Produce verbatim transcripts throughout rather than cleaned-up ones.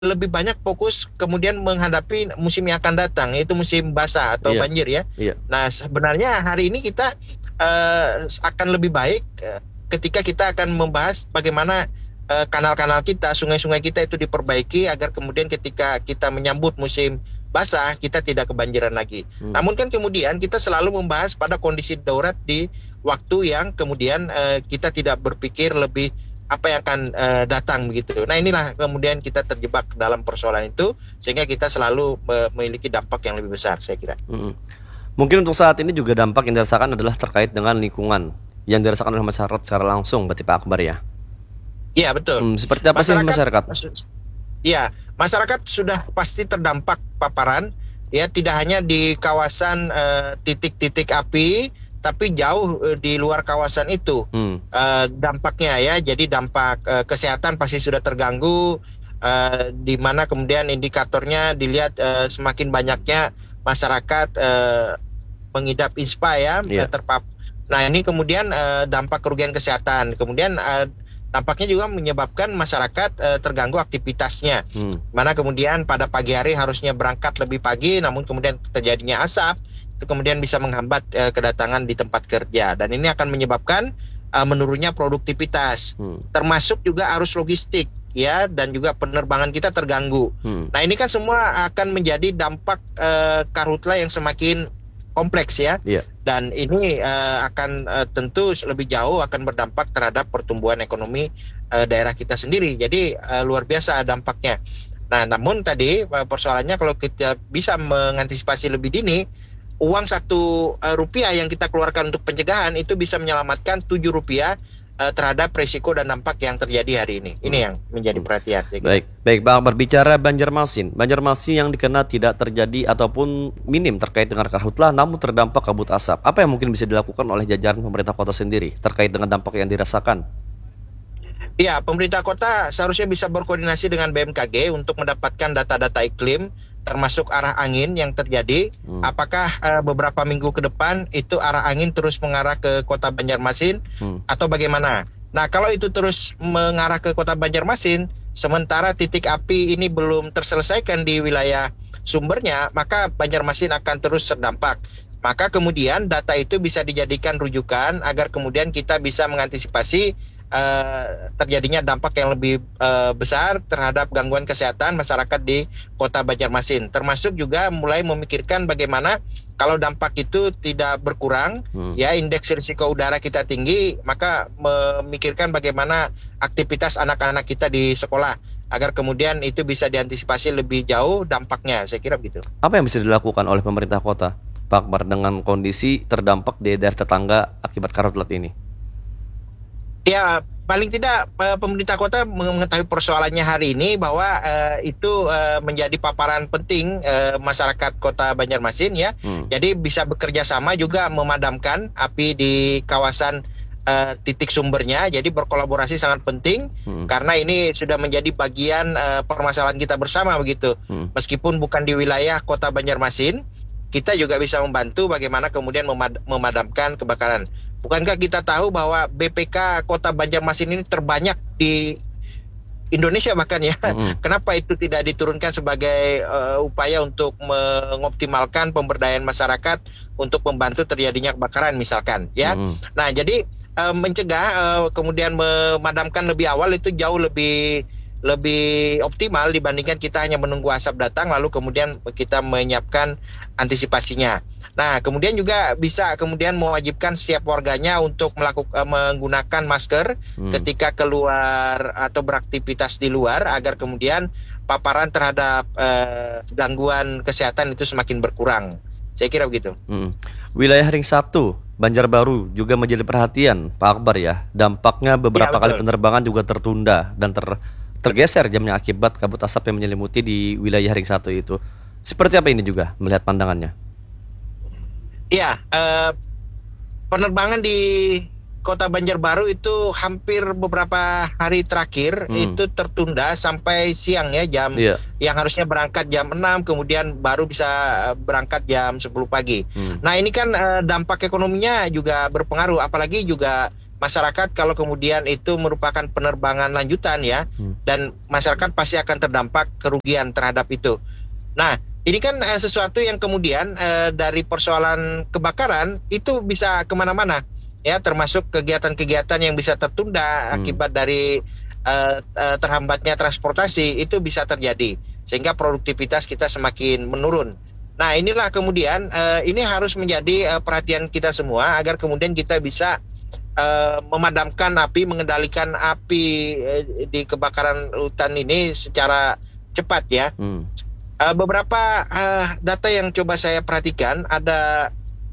lebih banyak fokus kemudian menghadapi musim yang akan datang, yaitu musim basah atau Iya. banjir ya. Iya. Nah sebenarnya hari ini kita uh, akan lebih baik uh, ketika kita akan membahas bagaimana uh, kanal-kanal kita, sungai-sungai kita itu diperbaiki agar kemudian ketika kita menyambut musim basah kita tidak kebanjiran lagi. Hmm. Namun kan kemudian kita selalu membahas pada kondisi darurat di waktu yang kemudian uh, kita tidak berpikir lebih apa yang akan uh, datang begitu. Nah inilah kemudian kita terjebak dalam persoalan itu sehingga kita selalu uh, memiliki dampak yang lebih besar saya kira. Mm-hmm. Mungkin untuk saat ini juga dampak yang dirasakan adalah terkait dengan lingkungan yang dirasakan oleh masyarakat secara langsung, berarti Pak Akbar ya? Iya betul. Hmm, seperti apa masyarakat, sih masyarakat? Iya, masyarakat sudah pasti terdampak paparan ya, tidak hanya di kawasan uh, titik-titik api tapi jauh uh, di luar kawasan itu hmm. uh, dampaknya ya. Jadi dampak uh, kesehatan pasti sudah terganggu, uh, di mana kemudian indikatornya dilihat uh, semakin banyaknya masyarakat uh, mengidap I S P A ya, yeah. terpapar. Nah ini kemudian uh, dampak kerugian kesehatan, kemudian uh, dampaknya juga menyebabkan masyarakat uh, terganggu aktivitasnya, hmm. mana kemudian pada pagi hari harusnya berangkat lebih pagi, namun kemudian terjadinya asap itu kemudian bisa menghambat uh, kedatangan di tempat kerja, dan ini akan menyebabkan uh, menurunnya produktivitas, hmm. termasuk juga arus logistik ya, dan juga penerbangan kita terganggu. Hmm. Nah ini kan semua akan menjadi dampak uh, karhutla yang semakin kompleks ya, yeah. dan ini uh, akan uh, tentu lebih jauh akan berdampak terhadap pertumbuhan ekonomi uh, daerah kita sendiri. Jadi uh, luar biasa dampaknya. Nah, namun tadi uh, persoalannya kalau kita bisa mengantisipasi lebih dini, uang satu uh, rupiah yang kita keluarkan untuk pencegahan itu bisa menyelamatkan tujuh rupiah uh, terhadap risiko dan dampak yang terjadi hari ini. Ini hmm. yang menjadi perhatian. Baik, baik Bang, berbicara Banjarmasin. Banjarmasin yang dikenal tidak terjadi ataupun minim terkait dengan karhutla, namun terdampak kabut asap. Apa yang mungkin bisa dilakukan oleh jajaran pemerintah kota sendiri terkait dengan dampak yang dirasakan? Ya, pemerintah kota seharusnya bisa berkoordinasi dengan B M K G untuk mendapatkan data-data iklim, termasuk arah angin yang terjadi. Hmm. Apakah uh, beberapa minggu ke depan itu arah angin terus mengarah ke kota Banjarmasin hmm. atau bagaimana? Nah, kalau itu terus mengarah ke kota Banjarmasin, sementara titik api ini belum terselesaikan di wilayah sumbernya, maka Banjarmasin akan terus terdampak. Maka kemudian data itu bisa dijadikan rujukan agar kemudian kita bisa mengantisipasi Uh, terjadinya dampak yang lebih uh, besar terhadap gangguan kesehatan masyarakat di kota Banjarmasin, termasuk juga mulai memikirkan bagaimana kalau dampak itu tidak berkurang, hmm. ya indeks risiko udara kita tinggi, maka memikirkan bagaimana aktivitas anak-anak kita di sekolah agar kemudian itu bisa diantisipasi lebih jauh dampaknya, saya kira begitu. Apa yang bisa dilakukan oleh pemerintah kota, Pak Akbar, dengan kondisi terdampak di daerah tetangga akibat karhutla ini? Ya, paling tidak pemerintah kota mengetahui persoalannya hari ini bahwa uh, itu uh, menjadi paparan penting uh, masyarakat kota Banjarmasin ya. Hmm. Jadi bisa bekerja sama juga memadamkan api di kawasan uh, titik sumbernya. Jadi berkolaborasi sangat penting hmm. karena ini sudah menjadi bagian uh, permasalahan kita bersama begitu. Hmm. Meskipun bukan di wilayah kota Banjarmasin, kita juga bisa membantu bagaimana kemudian memad- memadamkan kebakaran. Bukankah kita tahu bahwa B P K Kota Banjarmasin ini terbanyak di Indonesia bahkan ya? Mm-hmm. Kenapa itu tidak diturunkan sebagai uh, upaya untuk mengoptimalkan pemberdayaan masyarakat untuk membantu terjadinya kebakaran misalkan ya? Mm-hmm. Nah jadi uh, mencegah uh, kemudian memadamkan lebih awal itu jauh lebih lebih optimal dibandingkan kita hanya menunggu asap datang lalu kemudian kita menyiapkan antisipasinya. Nah, kemudian juga bisa kemudian mewajibkan setiap warganya untuk melakukan menggunakan masker hmm. ketika keluar atau beraktivitas di luar agar kemudian paparan terhadap eh, gangguan kesehatan itu semakin berkurang. Saya kira begitu. Hmm. Wilayah Ring satu, Banjarbaru juga menjadi perhatian Pak Akbar ya. Dampaknya beberapa ya, kali penerbangan juga tertunda dan ter tergeser jamnya akibat kabut asap yang menyelimuti di wilayah Ring satu itu. Seperti apa ini juga melihat pandangannya? Ya, eh, penerbangan di Kota Banjarbaru itu hampir beberapa hari terakhir hmm. itu tertunda sampai siang ya, jam yeah. yang harusnya berangkat jam enam kemudian baru bisa berangkat jam sepuluh pagi. Hmm. Nah, ini kan eh, dampak ekonominya juga berpengaruh, apalagi juga masyarakat kalau kemudian itu merupakan penerbangan lanjutan ya, hmm. dan masyarakat pasti akan terdampak kerugian terhadap itu. Nah, ini kan eh, sesuatu yang kemudian eh, dari persoalan kebakaran itu bisa kemana-mana ya, termasuk kegiatan-kegiatan yang bisa tertunda hmm. akibat dari eh, eh, terhambatnya transportasi itu bisa terjadi sehingga produktivitas kita semakin menurun. Nah, inilah kemudian eh, ini harus menjadi eh, perhatian kita semua agar kemudian kita bisa Uh, memadamkan api, mengendalikan api uh, di kebakaran hutan ini secara cepat ya. Hmm. Uh, beberapa uh, data yang coba saya perhatikan, ada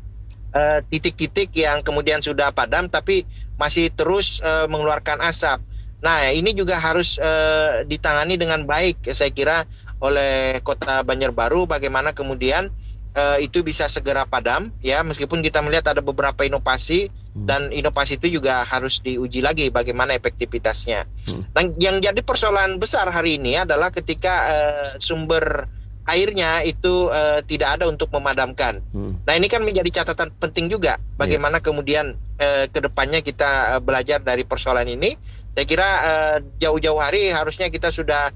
uh, titik-titik yang kemudian sudah padam tapi masih terus uh, mengeluarkan asap. Nah, ini juga harus uh, ditangani dengan baik saya kira oleh Kota Banjarbaru, bagaimana kemudian Uh, itu bisa segera padam ya, meskipun kita melihat ada beberapa inovasi hmm. dan inovasi itu juga harus diuji lagi bagaimana efektivitasnya. Hmm. Nah, yang jadi persoalan besar hari ini adalah ketika uh, sumber airnya itu uh, tidak ada untuk memadamkan. Hmm. Nah, ini kan menjadi catatan penting juga bagaimana yeah. kemudian uh, kedepannya kita uh, belajar dari persoalan ini. Saya kira uh, jauh-jauh hari harusnya kita sudah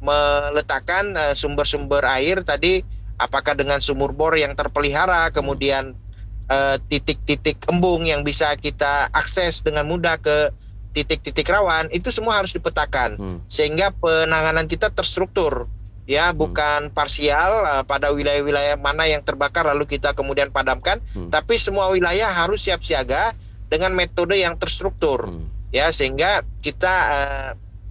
meletakkan uh, sumber-sumber air tadi. Apakah dengan sumur bor yang terpelihara, kemudian uh, titik-titik embung yang bisa kita akses dengan mudah ke titik-titik rawan, itu semua harus dipetakan hmm. sehingga penanganan kita terstruktur ya, bukan hmm. parsial uh, pada wilayah-wilayah mana yang terbakar lalu kita kemudian padamkan, hmm. tapi semua wilayah harus siap siaga dengan metode yang terstruktur hmm. ya, sehingga kita uh,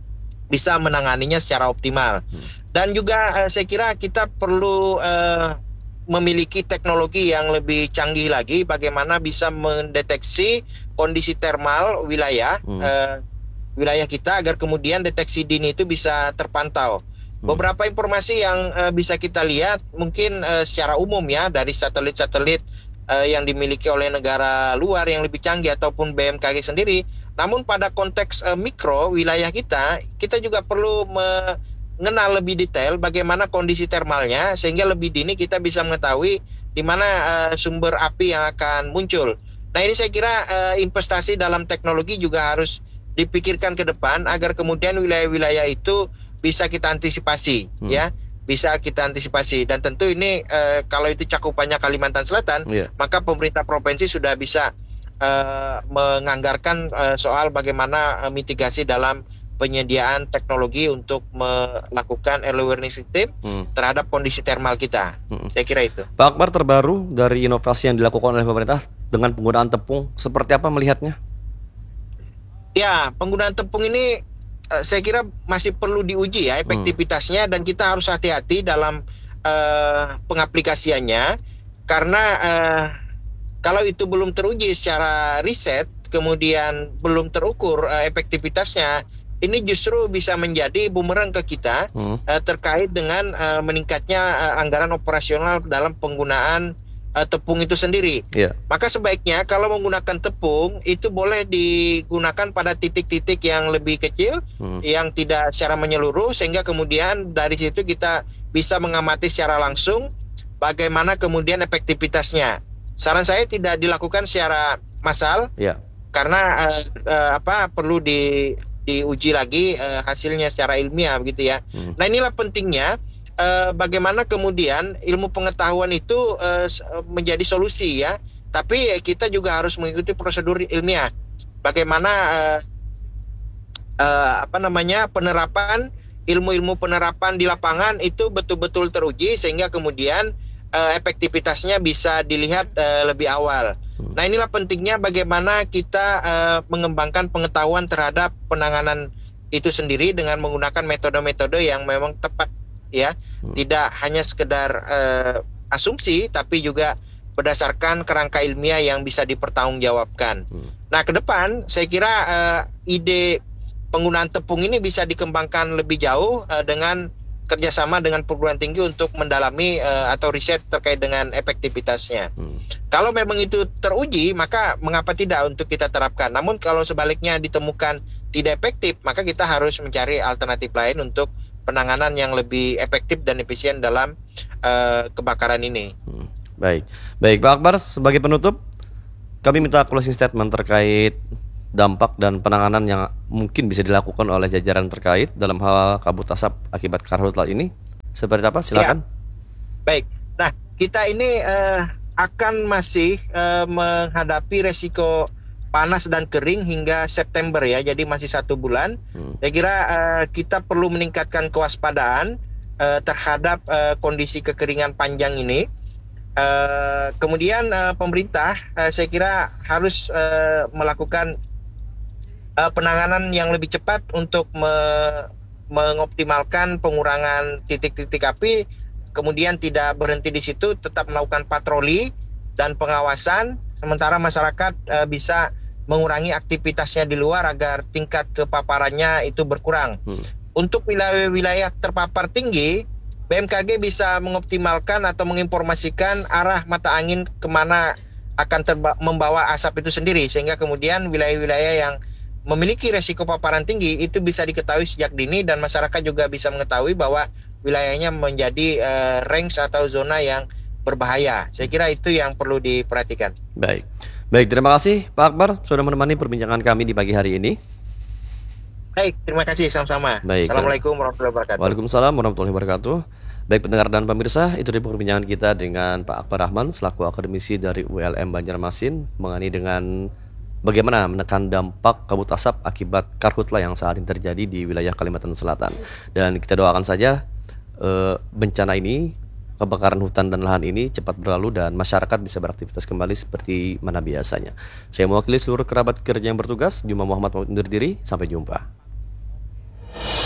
bisa menanganinya secara optimal. Hmm. Dan juga uh, saya kira kita perlu uh, memiliki teknologi yang lebih canggih lagi bagaimana bisa mendeteksi kondisi termal wilayah hmm. uh, wilayah kita agar kemudian deteksi dini itu bisa terpantau. Hmm. Beberapa informasi yang uh, bisa kita lihat mungkin uh, secara umum ya dari satelit-satelit uh, yang dimiliki oleh negara luar yang lebih canggih ataupun B M K G sendiri. Namun pada konteks uh, mikro wilayah kita, kita juga perlu me- mengenal lebih detail bagaimana kondisi termalnya sehingga lebih dini kita bisa mengetahui di mana uh, sumber api yang akan muncul. Nah, ini saya kira uh, investasi dalam teknologi juga harus dipikirkan ke depan agar kemudian wilayah-wilayah itu bisa kita antisipasi hmm. ya, bisa kita antisipasi. Dan tentu ini uh, kalau itu cakupannya Kalimantan Selatan, yeah. maka pemerintah provinsi sudah bisa uh, menganggarkan uh, soal bagaimana uh, mitigasi dalam penyediaan teknologi untuk melakukan early warning system hmm. terhadap kondisi termal kita. Hmm. Saya kira itu. Pak Akbar, terbaru dari inovasi yang dilakukan oleh pemerintah dengan penggunaan tepung, seperti apa melihatnya? Ya, penggunaan tepung ini uh, saya kira masih perlu diuji ya efektivitasnya, hmm. dan kita harus hati-hati dalam uh, pengaplikasiannya karena uh, kalau itu belum teruji secara riset, kemudian belum terukur uh, efektivitasnya, ini justru bisa menjadi bumerang ke kita hmm. uh, terkait dengan uh, meningkatnya uh, anggaran operasional dalam penggunaan uh, tepung itu sendiri. Yeah. Maka sebaiknya kalau menggunakan tepung itu boleh digunakan pada titik-titik yang lebih kecil, hmm. yang tidak secara menyeluruh, sehingga kemudian dari situ kita bisa mengamati secara langsung bagaimana kemudian efektivitasnya. Saran saya tidak dilakukan secara massal, yeah. karena uh, uh, apa perlu di diuji lagi uh, hasilnya secara ilmiah begitu ya. Hmm. Nah, inilah pentingnya uh, bagaimana kemudian ilmu pengetahuan itu uh, menjadi solusi ya. Tapi kita juga harus mengikuti prosedur ilmiah. Bagaimana uh, uh, apa namanya penerapan ilmu-ilmu penerapan di lapangan itu betul-betul teruji sehingga kemudian uh, efektivitasnya bisa dilihat uh, lebih awal. Nah, inilah pentingnya bagaimana kita uh, mengembangkan pengetahuan terhadap penanganan itu sendiri dengan menggunakan metode-metode yang memang tepat ya, hmm. tidak hanya sekedar uh, asumsi tapi juga berdasarkan kerangka ilmiah yang bisa dipertanggungjawabkan. Hmm. Nah, ke depan saya kira uh, ide penggunaan tepung ini bisa dikembangkan lebih jauh uh, dengan kerjasama dengan perguruan tinggi untuk mendalami uh, atau riset terkait dengan efektivitasnya. Hmm. Kalau memang itu teruji, maka mengapa tidak untuk kita terapkan? Namun kalau sebaliknya ditemukan tidak efektif, maka kita harus mencari alternatif lain untuk penanganan yang lebih efektif dan efisien dalam uh, kebakaran ini. Hmm. Baik, baik Pak Akbar, sebagai penutup, kami minta closing statement terkait dampak dan penanganan yang mungkin bisa dilakukan oleh jajaran terkait dalam hal kabut asap akibat karhutla ini? Seperti apa? Silakan. Ya. Baik. Nah, kita ini uh, akan masih uh, menghadapi resiko panas dan kering hingga September ya. Jadi masih satu bulan. Hmm. Saya kira uh, kita perlu meningkatkan kewaspadaan uh, terhadap uh, kondisi kekeringan panjang ini. Uh, kemudian uh, pemerintah uh, saya kira harus uh, melakukan Uh, penanganan yang lebih cepat untuk me- mengoptimalkan pengurangan titik-titik api, kemudian tidak berhenti di situ, tetap melakukan patroli dan pengawasan, sementara masyarakat uh, bisa mengurangi aktivitasnya di luar agar tingkat kepaparannya itu berkurang. Hmm. Untuk wilayah-wilayah terpapar tinggi, B M K G bisa mengoptimalkan atau menginformasikan arah mata angin kemana akan terba- membawa asap itu sendiri, sehingga kemudian wilayah-wilayah yang memiliki resiko paparan tinggi itu bisa diketahui sejak dini dan masyarakat juga bisa mengetahui bahwa wilayahnya menjadi uh, range atau zona yang berbahaya. Saya kira itu yang perlu diperhatikan. Baik, baik terima kasih Pak Akbar sudah menemani perbincangan kami di pagi hari ini. Baik, terima kasih sama-sama. Baik, Assalamualaikum warahmatullahi wabarakatuh. Waalaikumsalam warahmatullahi wabarakatuh. Baik pendengar dan pemirsa, itu dia perbincangan kita dengan Pak Akbar Rahman selaku akademisi dari U L M Banjarmasin mengenai dengan bagaimana menekan dampak kabut asap akibat karhutla yang saat ini terjadi di wilayah Kalimantan Selatan. Dan kita doakan saja eh, bencana ini, kebakaran hutan dan lahan ini cepat berlalu dan masyarakat bisa beraktivitas kembali seperti mana biasanya. Saya mewakili seluruh kerabat kerja yang bertugas, Juma Muhammad undur diri, sampai jumpa.